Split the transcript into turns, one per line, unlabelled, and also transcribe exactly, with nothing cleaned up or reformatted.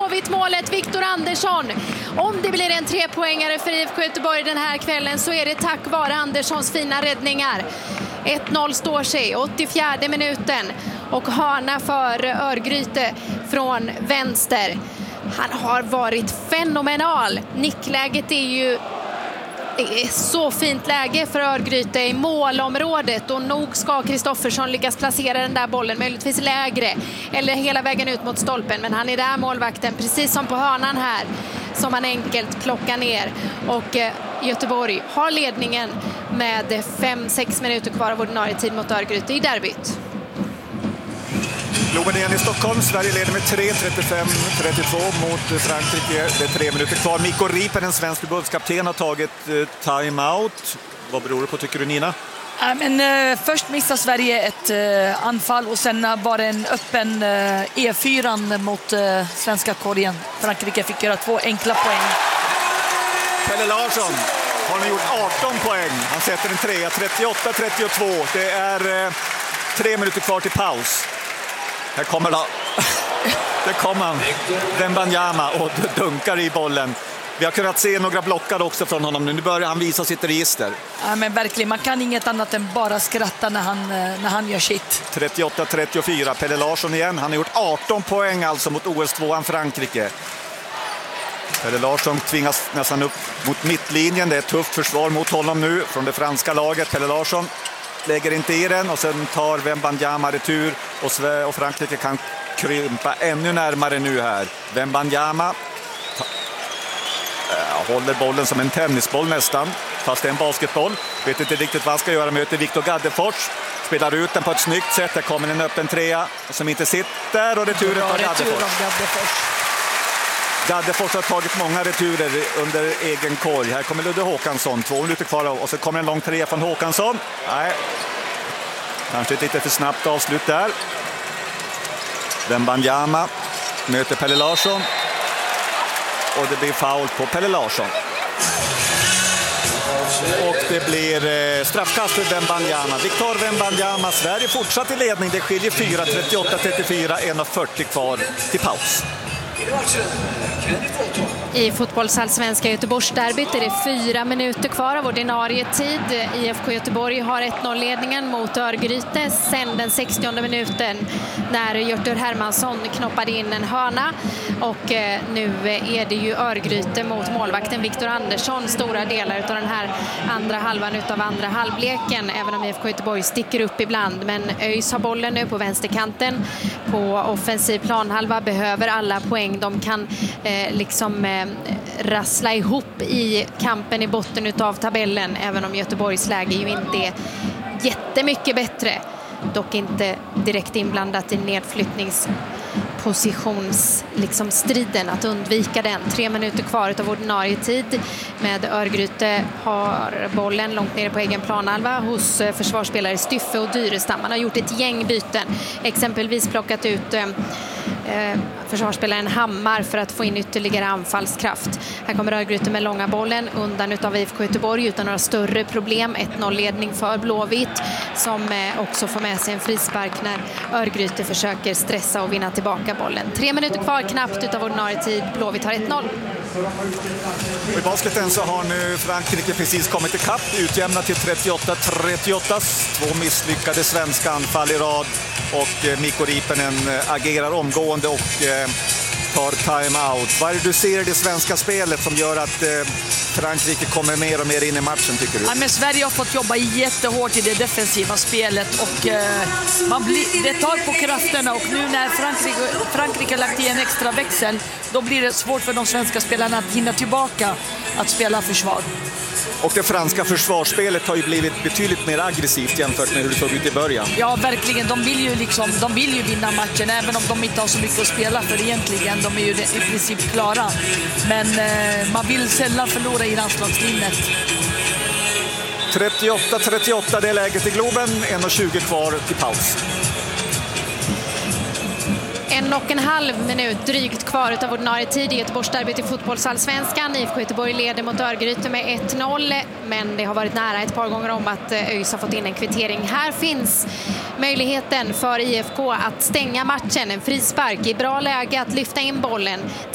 Blåvitt målet, Viktor Andersson. Om det blir en trepoängare för I F K Göteborg den här kvällen så är det tack vare Anderssons fina räddningar. ett noll står sig, åttiofjärde minuten. Och hörna för Örgryte från vänster. Han har varit fenomenal. Nickläget är ju är så fint läge för Örgryte i målområdet. Och nog ska Kristoffersson lyckas placera den där bollen möjligtvis lägre. Eller hela vägen ut mot stolpen. Men han är där målvakten, precis som på hörnan här. Som han enkelt plockar ner. Och eh, Göteborg har ledningen med fem sex minuter kvar av ordinarie tid mot Örgryte i derbyt.
Globen igen i Stockholm. Sverige leder med tre trettiofem trettiotvå mot Frankrike. Det är tre minuter kvar. Mikko Riipen, en svensk förbundskapten, har tagit eh, time-out. Vad beror det på, tycker du, Nina?
Ja, men, eh, först missar Sverige ett eh, anfall och sen var det en öppen eh, E fyra mot eh, svenska korgen. Frankrike fick göra två enkla poäng.
Pelle Larsson har nu gjort arton poäng. Han sätter en trea, trettioåtta trettiotvå. Det är eh, tre minuter kvar till paus. Här kommer då. Där kommer han. Wembanyama och dunkar i bollen. Vi har kunnat se några blockar också från honom nu. Nu börjar han visa sitt register.
Ja, men verkligen, man kan inget annat än bara skratta när han, när han gör sitt.
trettioåtta trettiofyra. Pelle Larsson igen. Han har gjort arton poäng alltså mot O S tvåan Frankrike. Pelle Larsson tvingas nästan upp mot mittlinjen. Det är ett tufft försvar mot honom nu från det franska laget. Pelle Larsson lägger inte i den och sen tar Wembanyama retur och, Sve- och Frankrike kan krympa ännu närmare nu här. Wembanyama ta- äh, håller bollen som en tennisboll nästan, fast det är en basketboll. Vet inte riktigt vad han ska göra, möter Viktor Gaddefors. Spelar ut den på ett snyggt sätt. Det kommer en öppen trea som inte sitter och returen tar Gaddefors. Gaddefors har tagit många returer under egen korg. Här kommer Ludde Håkansson, två minuter kvar och så kommer en lång trea från Håkansson. Nej, kanske ett lite för snabbt avslut där. Wembanyama möter Pelle Larsson och det blir foul på Pelle Larsson. Och det blir straffkast för Wembanyama. Viktor Wembanyama, Sverige fortsatt i ledning. Det skiljer fyra trettioåtta trettiofyra, en fyrtio kvar till paus.
I fotbollsallsvenska Göteborgsderbyt är det fyra minuter kvar av ordinarie tid. I F K Göteborg har ett noll-ledningen mot Örgryte sen den sextionde minuten när Hjörtur Hermansson knoppade in en hörna. Och eh, nu är det ju Örgryte mot målvakten Viktor Andersson stora delar av den här andra halvan utav andra halvleken. Även om I F K Göteborg sticker upp ibland. Men ÖIS har bollen nu på vänsterkanten. På offensiv planhalva behöver alla poäng de kan eh, liksom eh, rassla ihop i kampen i botten utav tabellen, även om Göteborgs läge ju inte är jättemycket bättre, dock inte direkt inblandat i nedflyttningspositions liksom striden att undvika den. Tre minuter kvar utav ordinarie tid med Örgryte har bollen långt nere på egen planhalva hos försvarsspelare Styffe och Dyrestam. Man har gjort ett gäng byten, exempelvis plockat ut eh, försvarsspelaren Hammar för att få in ytterligare anfallskraft. Här kommer Örgryte med långa bollen undan utav I F K Göteborg utan några större problem. ett noll-ledning för Blåvitt som också får med sig en frispark när Örgryte försöker stressa och vinna tillbaka bollen. Tre minuter kvar knappt utav ordinarie tid. Blåvitt har ett noll.
Och i basketen så har nu Frankrike precis kommit i kapp, utjämnat till trettioåtta trettioåtta. Två misslyckade svenska anfall i rad och Mikko Riipen agerar omgående och tar time-out. Vad är det du ser i det svenska spelet som gör att Frankrike kommer mer och mer in i matchen, tycker du?
Ja, men Sverige har fått jobba jättehårt i det defensiva spelet och eh, man blir, det tar på krafterna, och nu när Frankrike, Frankrike lagt i en extra växel, då blir det svårt för de svenska spelarna att hinna tillbaka att spela försvar.
Och det franska försvarsspelet har ju blivit betydligt mer aggressivt jämfört med hur det såg ut i början.
Ja, verkligen. De vill ju, liksom, de vill ju vinna matchen, även om de inte har så mycket att spela för egentligen. De är ju i princip klara. Men eh, man vill sällan förlora i landslagslinjet.
trettioåtta trettioåtta, det är läget i Globen. en tjugo kvar till paus.
En och en halv minut drygt kvar utav ordinarie tid i Göteborgsderbyt i fotbollsallsvenskan. I F K Göteborg leder mot Örgryte med ett noll, men det har varit nära ett par gånger om att ÖIS har fått in en kvittering. Här finns möjligheten för I F K att stänga matchen. En frispark i bra läge att lyfta in bollen.